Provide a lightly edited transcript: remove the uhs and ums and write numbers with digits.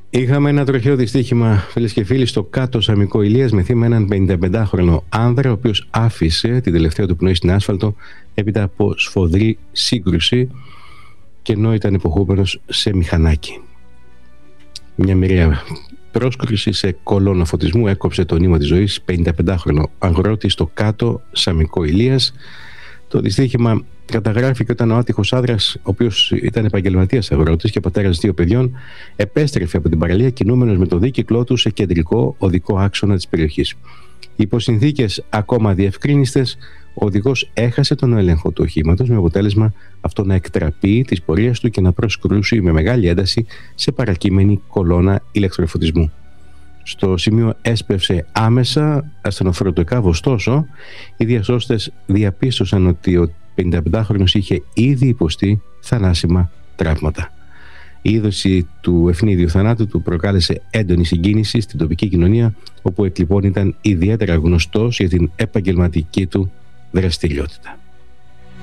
Είχαμε ένα τροχαίο δυστύχημα, φίλες και φίλοι, στο Κάτω Σαμικό Ηλίας, με θύμα έναν 55χρονο άνδρα, ο οποίος άφησε την τελευταία του πνοή στην άσφαλτο έπειτα από σφοδρή σύγκρουση και ενώ ήταν υποχούμενος σε μηχανάκι. Μια μοιραία πρόσκρουση σε κολόνα φωτισμού έκοψε το νήμα της ζωής 55χρονο αγρότη στο Κάτω Σαμικό Ηλίας. Το δυστύχημα καταγράφηκε όταν ο άτυχος άνδρας, ο οποίος ήταν επαγγελματίας αγρότης και πατέρας 2 παιδιών, επέστρεφε από την παραλία κινούμενος με το δίκυκλό του σε κεντρικό οδικό άξονα της περιοχής. Υπό συνθήκες ακόμα διευκρίνιστες, ο οδηγός έχασε τον έλεγχο του οχήματος, με αποτέλεσμα αυτό να εκτραπεί της πορείας του και να προσκρούσει με μεγάλη ένταση σε παρακείμενη κολόνα ηλεκτροφωτισμού. Στο σημείο έσπευσε άμεσα ασθενοφορτωκάβο, ωστόσο οι διασώστες διαπίστωσαν ότι ο 55χρονος είχε ήδη υποστεί θανάσιμα τραύματα. Η είδωση του ευνίδιου θανάτου του προκάλεσε έντονη συγκίνηση στην τοπική κοινωνία, όπου λοιπόν ήταν ιδιαίτερα γνωστός για την επαγγελματική του δραστηριότητα.